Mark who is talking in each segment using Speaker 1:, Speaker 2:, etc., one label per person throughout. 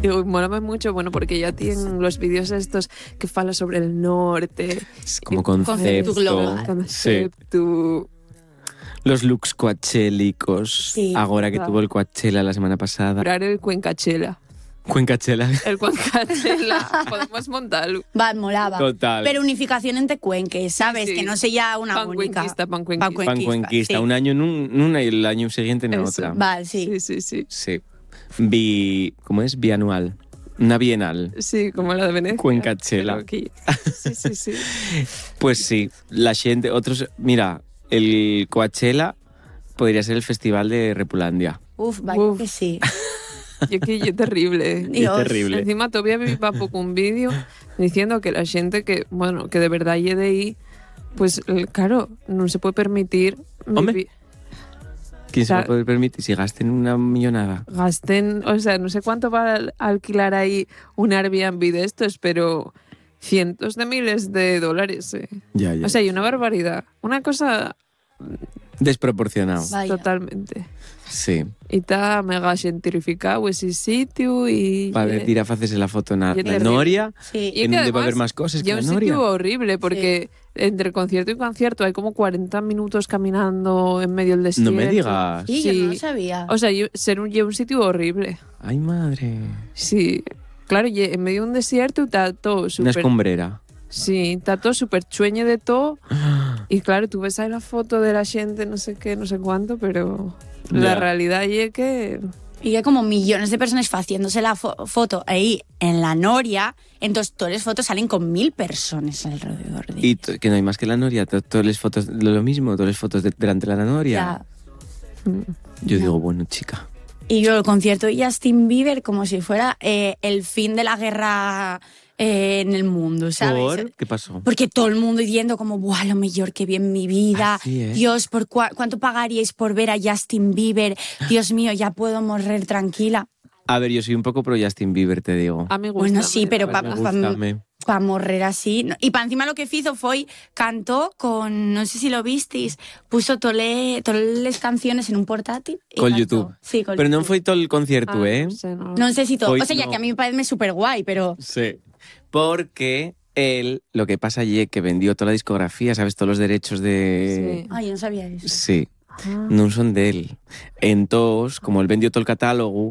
Speaker 1: Digo, mólame mucho, bueno, porque ya tienen los vídeos estos que fala sobre el norte.
Speaker 2: Es como
Speaker 3: Concepto global.
Speaker 1: Concepto.
Speaker 2: Los looks coachélicos.
Speaker 3: Sí.
Speaker 2: Ahora que tuvo el Coachella la semana pasada.
Speaker 1: Comprar el Cuencachela.
Speaker 2: Cuencachela.
Speaker 1: El Cuencachela. Podemos montarlo.
Speaker 3: Va, molaba.
Speaker 2: Total.
Speaker 3: Pero unificación entre cuenques, ¿sabes?
Speaker 1: Sí.
Speaker 3: Que no sea una única.
Speaker 1: Pancuenquista.
Speaker 2: Pancuenquista.
Speaker 3: sí.
Speaker 2: Un año en una y el año siguiente en
Speaker 1: Eso.
Speaker 2: otra.
Speaker 3: Vale, sí.
Speaker 1: Sí.
Speaker 2: Sí. ¿Cómo es? Bianual. Una bienal.
Speaker 1: Sí, como la de Venecia.
Speaker 2: Cuencachela.
Speaker 1: Pero aquí. Sí.
Speaker 2: Pues sí, la gente, otros, mira, el Coachella podría ser el festival de Repulandia.
Speaker 3: Uf, vaya
Speaker 1: Uf.
Speaker 3: que sí.
Speaker 1: Yo que es terrible.
Speaker 3: Dios.
Speaker 2: Es terrible.
Speaker 1: Encima todavía vi poco un vídeo diciendo que la gente que, bueno, que de verdad llegue de ahí, pues claro, no se puede permitir
Speaker 2: Hombre. ¿Quién se va a
Speaker 1: Claro.
Speaker 2: poder permitir si gasten una millonada?
Speaker 1: gasten, o sea, no sé cuánto va a alquilar ahí un Airbnb de estos, pero cientos de miles de dólares.
Speaker 2: Ya.
Speaker 1: O sea, hay una barbaridad. Una cosa
Speaker 2: Desproporcionado.
Speaker 3: Vaya.
Speaker 1: totalmente.
Speaker 2: Sí.
Speaker 1: Y está mega gentrificado ese sitio y...
Speaker 2: Para ver tirafaces en la foto en la
Speaker 1: Y terrible.
Speaker 3: Sí.
Speaker 2: Noria,
Speaker 1: Y
Speaker 2: en
Speaker 1: que
Speaker 2: donde va a
Speaker 1: además
Speaker 2: haber más cosas que
Speaker 1: ya
Speaker 2: la
Speaker 1: un
Speaker 2: Noria.
Speaker 1: sitio horrible porque entre concierto y concierto hay como 40 minutos caminando en medio del desierto.
Speaker 2: No me digas.
Speaker 3: Sí, yo no lo sabía.
Speaker 1: O sea, un sitio horrible.
Speaker 2: Ay, madre.
Speaker 1: Sí. Claro, y en medio de un desierto está todo
Speaker 2: Una
Speaker 1: súper...
Speaker 2: escombrera.
Speaker 1: Sí, está todo súper chueñe de todo. Y claro, tú ves ahí la foto de la gente, no sé qué, no sé cuánto, pero la
Speaker 2: Ya.
Speaker 1: realidad es que...
Speaker 3: Y hay como millones de personas haciéndose la foto ahí en la Noria, entonces todas las fotos salen con 1000 personas alrededor de
Speaker 2: Y
Speaker 3: ellas.
Speaker 2: que no hay más que la Noria. Todas las fotos, lo mismo, todas las fotos delante de la Noria.
Speaker 3: Ya.
Speaker 2: Yo digo, bueno, chica.
Speaker 3: Y yo el concierto de Justin Bieber como si fuera el fin de la guerra en el mundo, ¿sabes?
Speaker 2: ¿Por? ¿Qué pasó?
Speaker 3: Porque todo el mundo diciendo como, ¡buah, lo mejor que vi en mi vida!
Speaker 2: Así es.
Speaker 3: Dios, ¿cuánto pagaríais por ver a Justin Bieber? Dios mío, ya puedo morir tranquila.
Speaker 2: A ver, yo soy un poco pro Justin Bieber, te digo.
Speaker 1: A mí me
Speaker 3: Bueno,
Speaker 1: gusta.
Speaker 3: sí, pero
Speaker 2: Me gústame.
Speaker 3: para morrer así. No. Y para encima lo que hizo fue, cantó con, no sé si lo visteis, puso todas las canciones en un portátil. y
Speaker 2: Con
Speaker 3: cantó.
Speaker 2: YouTube.
Speaker 3: Sí, con
Speaker 2: Pero no
Speaker 3: YouTube.
Speaker 2: fue todo el concierto, ¿eh?
Speaker 1: No sé, no.
Speaker 3: No sé si todo.
Speaker 2: Foi-
Speaker 3: O sea, ya
Speaker 2: no.
Speaker 3: que a mí me parece súper guay, pero...
Speaker 2: Sí. Porque él, lo que pasa allí es que vendió toda la discografía, ¿sabes? Todos los derechos de...
Speaker 1: Sí.
Speaker 3: Ay, yo no sabía eso.
Speaker 2: Sí,
Speaker 1: Ah.
Speaker 2: no son de él. Entonces, como él vendió todo el catálogo,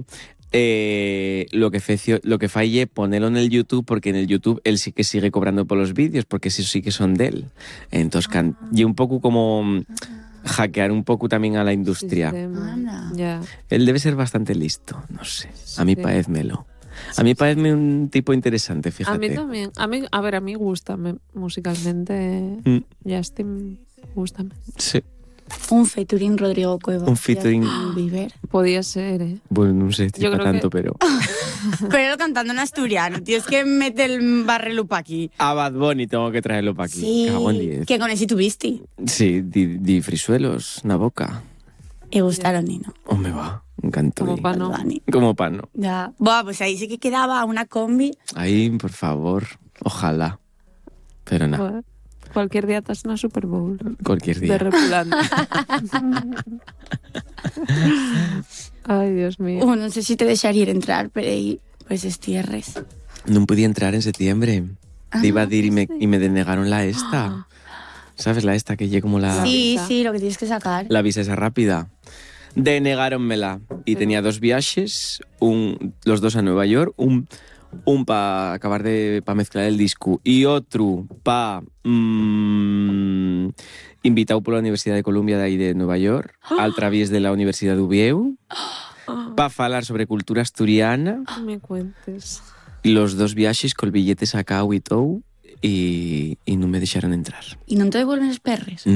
Speaker 2: lo que falle ponerlo en el YouTube, porque en el YouTube él sí que sigue cobrando por los vídeos, porque esos sí que son de él. Entonces, y un poco como hackear un poco también a la industria.
Speaker 1: Sistema.
Speaker 3: Anda.
Speaker 1: Ya.
Speaker 2: Él debe ser bastante listo, no sé. A mí
Speaker 1: Sí.
Speaker 2: paézmelo. A mí paézme un tipo interesante, fíjate.
Speaker 1: A mí también. A ver, a mí gusta musicalmente.
Speaker 2: Mm,
Speaker 1: Justin, gustame.
Speaker 2: sí.
Speaker 3: Un featuring Rodrigo Cueva.
Speaker 2: Un featuring.
Speaker 3: Justin Bieber.
Speaker 1: Podía ser, ¿eh?
Speaker 2: Bueno, no sé si
Speaker 1: Yo
Speaker 2: para
Speaker 1: creo
Speaker 2: tanto,
Speaker 1: que-
Speaker 2: pero...
Speaker 3: Pero cantando en asturiano, tío, es que mete el barrelupa aquí.
Speaker 2: A Bad Bunny tengo que traerlo para aquí.
Speaker 3: Sí,
Speaker 2: Cago en 10.
Speaker 3: que con ese tuviste.
Speaker 2: Sí, di frisuelos na boca.
Speaker 3: Y gustaron y no.
Speaker 2: O me va, encantó.
Speaker 1: Como pa' no.
Speaker 3: Bad Bunny.
Speaker 2: Como pano.
Speaker 3: Ya. Buah, pues ahí sí que quedaba una combi.
Speaker 2: Ahí, por favor, ojalá. Pero nada,
Speaker 1: Joder, cualquier día estás en la Super Bowl.
Speaker 2: cualquier
Speaker 1: De
Speaker 2: día.
Speaker 1: repulante. Ay, Dios mío.
Speaker 3: No sé si te dejaría entrar, pero ahí pues estierres.
Speaker 2: No podía entrar en septiembre.
Speaker 3: Ah,
Speaker 2: Te iba a decir
Speaker 1: pues
Speaker 2: y me denegaron la esta. ¿Sabes? La esta que llegue como la...
Speaker 3: Sí,
Speaker 1: visa.
Speaker 3: sí, lo que tienes que sacar.
Speaker 2: La visa esa rápida. Denegáronmela. Y
Speaker 1: Sí.
Speaker 2: tenía 2 viajes, los 2 a Nueva York, un para acabar para mezclar el disco y otro para invitado por la Universidad de Columbia de ahí de Nueva York, al través de la Universidad de Uvieu, para hablar sobre cultura asturiana,
Speaker 1: No me cuentes.
Speaker 2: los 2 viajes con el billete sacado y todo, y no me dejaron entrar.
Speaker 3: Y no te devuelven los perres.